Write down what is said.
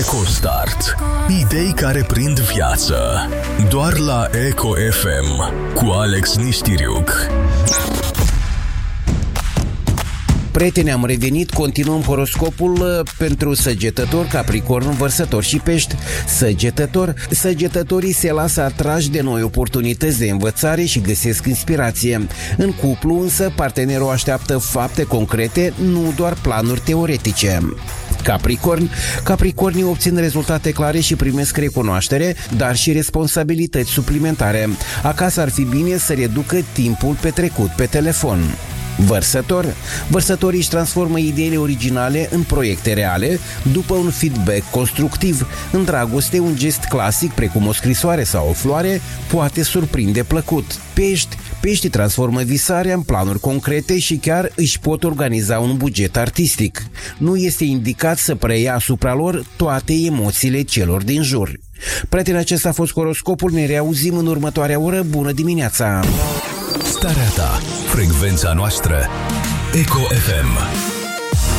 EcoStart. Idei care prind viață. Doar la Eco FM cu Alex Nistiriuc. Prieteni, am revenit, continuăm horoscopul pentru Săgetător, Capricorn, Vărsător și Pești. Săgetătorii se lasă atrași de noi oportunități de învățare și găsesc inspirație. În cuplu însă, partenerul așteaptă fapte concrete, nu doar planuri teoretice. Capricornii obțin rezultate clare și primesc recunoaștere, dar și responsabilități suplimentare. Acasă ar fi bine să reducă timpul petrecut pe telefon. Vărsătorii își transformă ideile originale în proiecte reale după un feedback constructiv. În dragoste, un gest clasic precum o scrisoare sau o floare poate surprinde plăcut. Peștii transformă visarea în planuri concrete și chiar își pot organiza un buget artistic. Nu este indicat să preia asupra lor toate emoțiile celor din jur. Prieteni, acesta a fost horoscopul, ne reauzim în următoarea oră. Bună dimineața! Starea ta, frecvența noastră, Eco FM.